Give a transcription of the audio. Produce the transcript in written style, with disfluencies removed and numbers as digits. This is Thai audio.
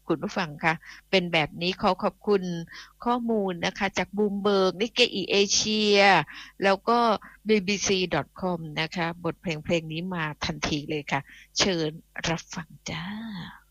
คุณผู้ฟังคะเป็นแบบนี้ขอขอบคุณข้อมูลนะคะจากบูมเบิร์กนิกเกอิเอเชียแล้วก็ bbc.com นะคะบทเพลงนี้มาทันทีเลยค่ะเชิญรับฟังจ้า